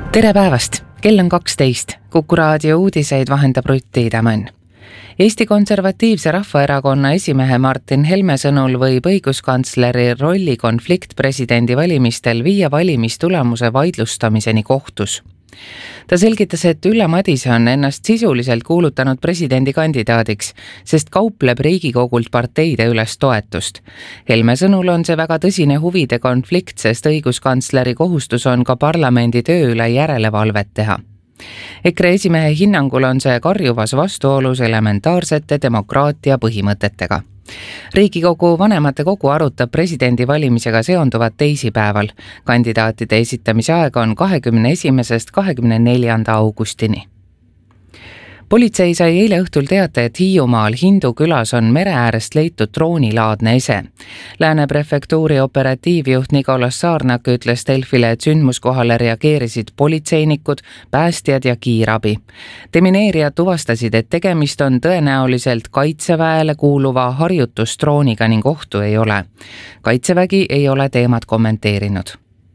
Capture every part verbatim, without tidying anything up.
Tere päevast! Kell on kaksteist. Kuku raadio uudiseid vahendab Rutti Idamann. Eesti Konservatiivse Rahvaerakonna esimehe Martin Helme sõnul võib õiguskantsleri rolli konflikt presidendi valimistel viia valimistulemuse vaidlustamiseni kohtus. Ta selgitas, et Ülle Madise on ennast sisuliselt kuulutanud presidendikandidaadiks, sest kaupleb Riigikogult parteide üles toetust. Helme sõnul on see väga tõsine huvide konflikt, sest õiguskantsleri kohustus on ka parlamendi töö üle järelevalvet teha. EKRE esimehe hinnangul on see karjuvas vastuolus elementaarsete demokraatia põhimõtetega. Riigikogu vanematekogu arutab presidendi valimisega seonduvat teisipäeval. Kandidaatide esitamise aeg on kahekümne esimesest kahekümne neljanda augustini. Politsei sai eile õhtul teate, et Hiiumaal Hindu külas on mere äärest leitud droonilaadne ese. Lääne prefektuuri operatiivjuht Nicolas Saarnak ütles Delfile, et sündmuskohale reageerisid politseinikud, päästjad ja kiirabi. Demineerijad tuvastasid, et tegemist on tõenäoliselt kaitseväele kuuluva harjutusdrooniga ning ohtu ei ole. Kaitsevägi ei ole teemat kommenteerinud.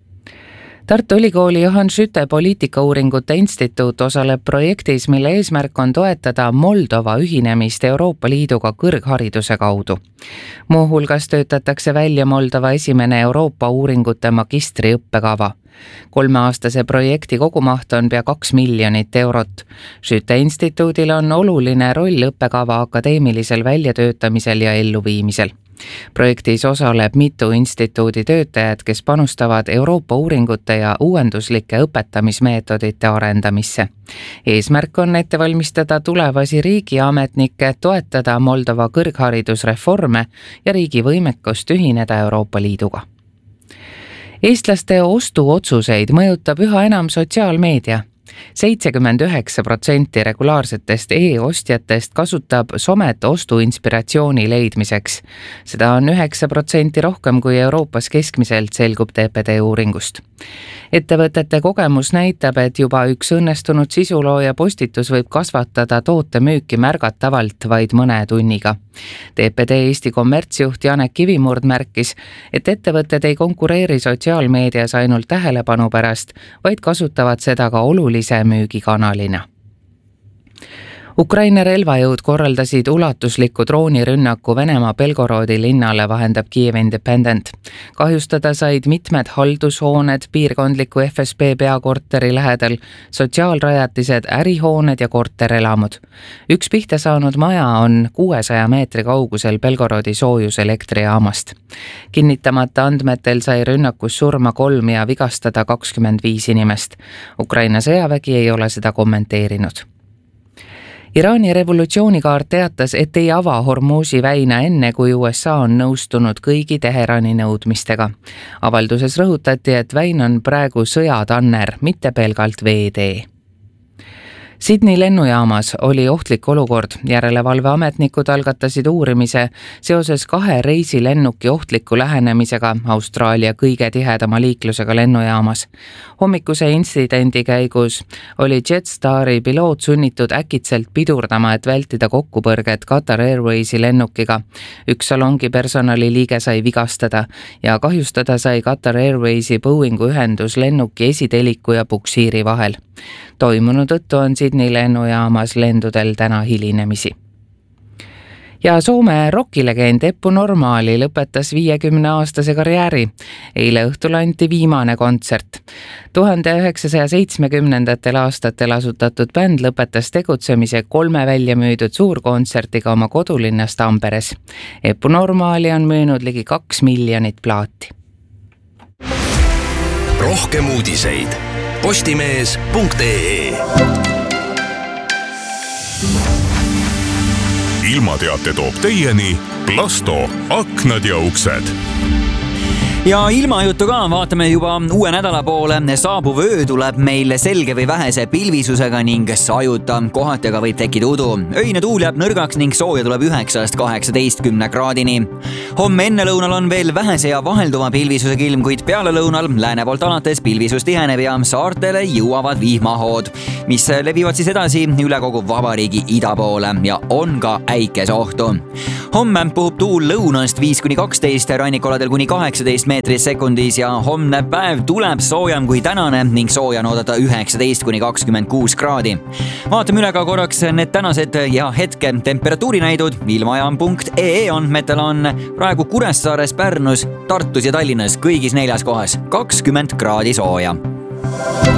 Tartu Ülikooli Johan Skytte poliitikauuringute instituut osaleb projektis, mille eesmärk on toetada Moldova ühinemist Euroopa Liiduga kõrghariduse kaudu. Muuhulgas töötatakse välja Moldova esimene Euroopa uuringute magistriõppekava. Kolmeaastase projekti kogumaht on pea kaks miljonit eurot. Skytte instituudil on oluline roll õppekava akadeemilisel väljatöötamisel ja elluviimisel. Projektis osaleb mitu instituudi töötajad, kes panustavad Euroopa uuringute ja uuenduslike õpetamismeetodite arendamisse. Eesmärk on ette valmistada tulevasi riigiametnikke, toetada Moldova kõrgharidusreforme ja riigi võimekust ühineda Euroopa Liiduga. Eestlaste ostuotsuseid mõjutab üha enam sotsiaalmeedia. seitsekümmend üheksa protsenti regulaarsetest e-ostjatest kasutab somet ostuinspiratsiooni leidmiseks. Seda on üheksa protsenti rohkem kui Euroopas keskmiselt, selgub T P D uuringust. Ettevõtete kogemus näitab, et juba üks õnnestunud sisulooja postitus võib kasvatada toote müüki märgatavalt vaid mõne tunniga. T P D Eesti kommertsjuht Janek Kivimurd märkis, et ettevõtted ei konkureeri sotsiaalmeedias ainult tähelepanu pärast, vaid kasutavad seda ka olulise müügikanalina. Ukraina relvajõud korraldasid ulatusliku droonirünnaku Venemaa Belgorodi linnale, vahendab Kiev Independent. Kahjustada said mitmed haldushooned, piirkondliku F S B peakorteri lähedal, sotsiaalrajatised, ärihooned ja korterelamud. Üks pihta saanud maja on kuuesaja meetri kaugusel Belgorodi soojuselektrijaamast. Kinnitamata andmetel sai rünnakus surma kolm ja vigastada kakskümmend viis inimest. Ukraina sõjavägi ei ole seda kommenteerinud. Iraani revolutsioonikaart teatas, et ei ava Hormuzi väina enne, kui U S A on nõustunud kõigi Teherani nõudmistega. Avalduses rõhutati, et väin on praegu sõjatanner, mitte pelgalt veetee. Sydney lennujaamas oli ohtlik olukord. Järelevalveametnikud algatasid uurimise seoses kahe reisilennuki ohtliku lähenemisega Austraalia kõige tihedama liiklusega lennujaamas. Hommikuse intsidendi käigus oli Jetstari piloot sunnitud äkitselt pidurdama, et vältida kokkupõrget Qatar Airwaysi lennukiga. Üks salongi personali liige sai vigastada ja kahjustada sai Qatar Airwaysi Boeingu ühendus lennuki esiteliku ja puksiiri vahel. Toimunu tõttu on Sydney lennujaamas lendudel täna hilinemisi. Ja Soome rockilegend Eppu Normaali lõpetas viiekümneaastase karjääri. Eile õhtul anti viimane kontsert. tuhande üheksasaja seitsmekümnendatel aastatel asutatud bänd lõpetas tegutsemise kolme välja müüdud suurkontsertiga oma kodulinnas Tamperes. Eppu Normaali on müünud ligi kaks miljonit plaati. Rohkem uudiseid postimees punkt ee. Ilmateate toob teieni Plasto, aknad ja uksed. Ja ilmajutu ka vaatame juba uue nädala poole. Saabuv öö tuleb meil selge või vähese pilvisusega ning sajuta. Kohati aga võib tekkida udu. Öine tuul jääb nõrgaks ning sooja tuleb üheksast kaheksateistkümne kraadini. Homme enne lõunal on veel vähese ja vahelduva pilvisusega ilm, kuid peale lõunal lääne poolt alates pilvisus tiheneb ja saartele jõuavad vihmahood, mis levivad siis edasi üle kogu vabariigi ida poole ja on ka äikeseohtu. Homme puhub tuul lõunast viis kuni kaksteist, rannikoladel kuni kaheksateist meetrit sekundis ja homne päev tuleb soojem kui tänane ning sooja on oodata üheksateist kuni kakskümmend kuus kraadi. Vaatame üle ka korraks need tänased ja hetke temperatuurinäidud. ilmajaam punkt ee andmetel on praegu Kuressaares, Pärnus, Tartus ja Tallinnas kõigis neljas kohas kakskümmend kraadi sooja.